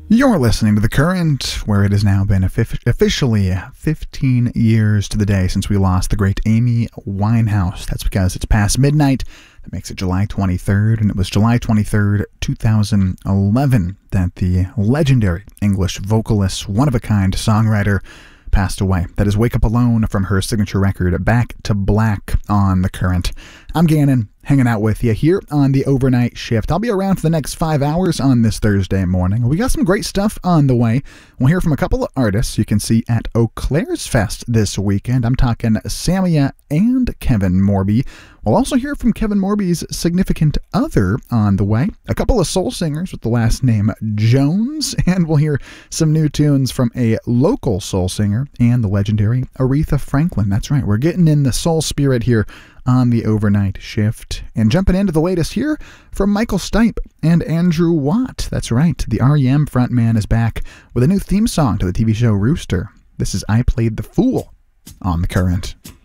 You're listening to The Current, where it has now been officially 15 years to the day since we lost the great Amy Winehouse. That's because it's past midnight. That makes it July 23rd, and it was July 23rd, 2011, that the legendary English vocalist, one-of-a-kind songwriter, passed away. That is Wake Up Alone from her signature record, Back to Black, on The Current. I'm Gannon, hanging out with you here on the overnight shift. I'll be around for the next 5 hours on this Thursday morning. We got some great stuff on the way. We'll hear from a couple of artists you can see at Eau Claire's Fest this weekend. I'm talking Samia and Kevin Morby. We'll also hear from Kevin Morby's significant other on the way. A couple of soul singers with the last name Jones. And we'll hear some new tunes from a local soul singer and the legendary Aretha Franklin. That's right, we're getting in the soul spirit here on the overnight shift. And jumping into the latest here from Michael Stipe and Andrew Watt. That's right, the R.E.M. frontman is back with a new theme song to the TV show Rooster. This is I Played the Fool on The Current.